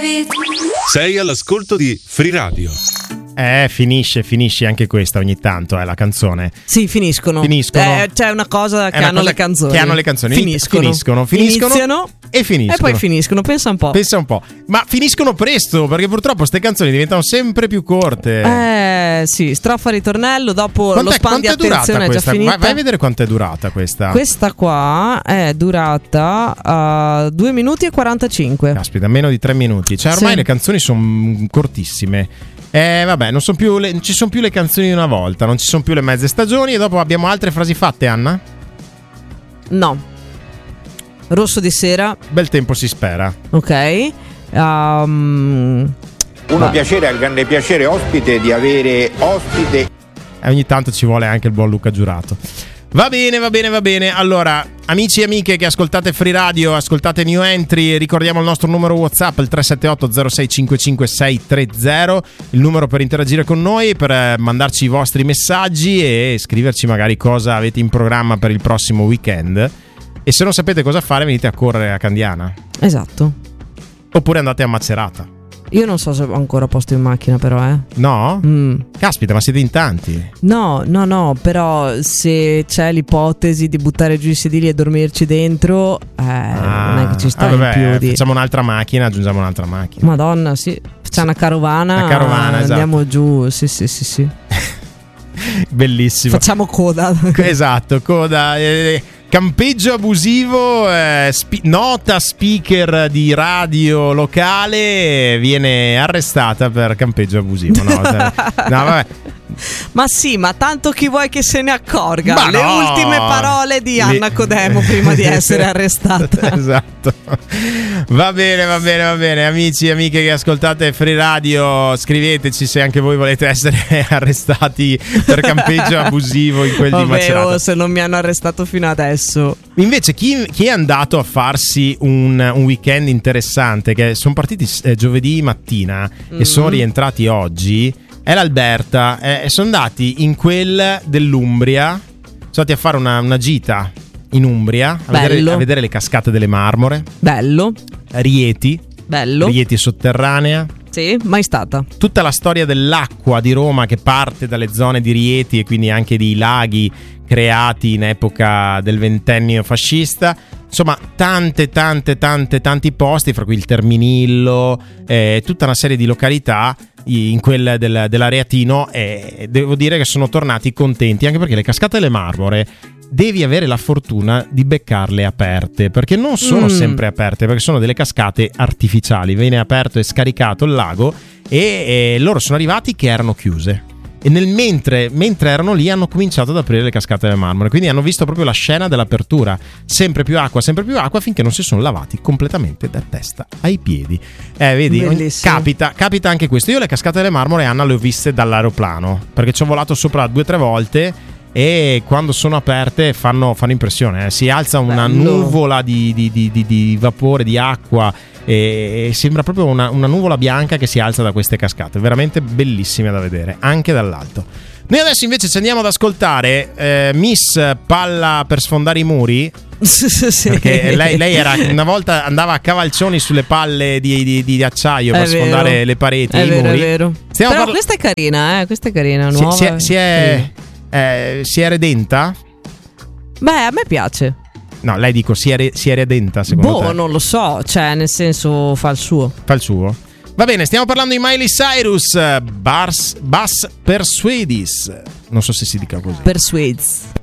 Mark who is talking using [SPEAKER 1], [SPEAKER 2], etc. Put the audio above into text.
[SPEAKER 1] vita.
[SPEAKER 2] Sei all'ascolto di Free Radio.
[SPEAKER 3] Finisce anche questa ogni tanto, la canzone.
[SPEAKER 4] Sì, finiscono. C'è una cosa che hanno le canzoni.
[SPEAKER 3] Che hanno le canzoni. Finiscono.
[SPEAKER 4] Iniziano
[SPEAKER 3] e finiscono.
[SPEAKER 4] E poi finiscono, pensa un po'.
[SPEAKER 3] Ma finiscono presto, perché purtroppo queste canzoni diventano sempre più corte.
[SPEAKER 4] Sì, strofa, ritornello, dopo lo span di attenzione è già finita.
[SPEAKER 3] Vai a vedere quanto è durata questa.
[SPEAKER 4] Questa qua è durata 2 minuti e 45.
[SPEAKER 3] Caspita, meno di 3 minuti. Cioè ormai le canzoni sono cortissime. Vabbè, non ci sono più le canzoni di una volta, non ci sono più le mezze stagioni. E dopo abbiamo altre frasi fatte, Anna?
[SPEAKER 4] No. Rosso di sera.
[SPEAKER 3] Bel tempo si spera.
[SPEAKER 4] Ok.
[SPEAKER 5] Piacere, al grande piacere ospite di avere ospite.
[SPEAKER 3] Ogni tanto ci vuole anche il buon Luca Giurato. Va bene. Allora, amici e amiche che ascoltate Free Radio, ascoltate New Entry, ricordiamo il nostro numero WhatsApp, il 378 0655 630, il numero per interagire con noi, per mandarci i vostri messaggi e scriverci magari cosa avete in programma per il prossimo weekend. E se non sapete cosa fare, venite a correre a Candiana.
[SPEAKER 4] Esatto.
[SPEAKER 3] Oppure andate a Macerata.
[SPEAKER 4] Io non so se ho ancora posto in macchina, però,
[SPEAKER 3] No? Caspita, ma siete in tanti.
[SPEAKER 4] No, però se c'è l'ipotesi di buttare giù i sedili e dormirci dentro, non è che ci sta in più di...
[SPEAKER 3] Facciamo un'altra macchina, aggiungiamo un'altra macchina.
[SPEAKER 4] Madonna, sì. Facciamo una carovana. Andiamo
[SPEAKER 3] esatto.
[SPEAKER 4] Giù, sì.
[SPEAKER 3] Bellissimo.
[SPEAKER 4] Facciamo coda.
[SPEAKER 3] Esatto, coda. Campeggio abusivo, nota speaker di radio locale viene arrestata per campeggio abusivo. No, vabbè.
[SPEAKER 4] Ma sì, ma tanto chi vuoi che se ne accorga? Le ultime parole di Anna Codemo prima di essere arrestata.
[SPEAKER 3] Esatto. Va bene, amici e amiche che ascoltate Free Radio, scriveteci se anche voi volete essere arrestati per campeggio abusivo in quel di Macerata.
[SPEAKER 4] Se non mi hanno arrestato fino adesso.
[SPEAKER 3] Invece chi è andato a farsi un weekend interessante, che sono partiti giovedì mattina e sono rientrati oggi, è l'Alberta, e sono andati in quel dell'Umbria, sono andati a fare una gita in Umbria a vedere le cascate delle Marmore.
[SPEAKER 4] Bello.
[SPEAKER 3] Rieti sotterranea.
[SPEAKER 4] Sì, mai stata.
[SPEAKER 3] Tutta la storia dell'acqua di Roma che parte dalle zone di Rieti e quindi anche dei laghi creati in epoca del ventennio fascista. Insomma, tanti posti, fra cui il Terminillo, tutta una serie di località in quella dell'Areatino, e devo dire che sono tornati contenti, anche perché le cascate delle Marmore devi avere la fortuna di beccarle aperte, perché non sono sempre aperte, perché sono delle cascate artificiali. Viene aperto e scaricato il lago e loro sono arrivati che erano chiuse. E mentre erano lì hanno cominciato ad aprire le cascate delle Marmore, quindi hanno visto proprio la scena dell'apertura, sempre più acqua finché non si sono lavati completamente da testa ai piedi. Vedi, capita anche questo. Io le cascate delle Marmore, Anna, le ho viste dall'aeroplano, perché ci ho volato sopra 2 o 3 volte, e quando sono aperte fanno impressione. Si alza una nuvola di vapore, di acqua, e sembra proprio una nuvola bianca che si alza da queste cascate, veramente bellissime da vedere anche dall'alto. Noi adesso invece ci andiamo ad ascoltare Miss Palla per sfondare i muri.
[SPEAKER 4] Sì.
[SPEAKER 3] Perché lei era una volta, andava a cavalcioni sulle palle di acciaio per sfondare le pareti, i muri. È vero.
[SPEAKER 4] Però questa è carina, nuova.
[SPEAKER 3] Si è redenta?
[SPEAKER 4] Beh, a me piace.
[SPEAKER 3] No, lei si è redenta, secondo te?
[SPEAKER 4] Non lo so, cioè nel senso fa il suo.
[SPEAKER 3] Va bene, stiamo parlando di Miley Cyrus, Bus Persuadis. Non so se si dica così.
[SPEAKER 4] Persuades.